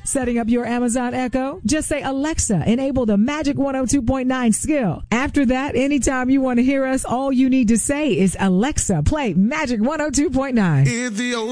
Setting up your Amazon Echo? Just say, Alexa, enable the Magic 102.9 skill. After that, anytime you want to hear us, all you need to say is, Alexa, play Magic 102.9.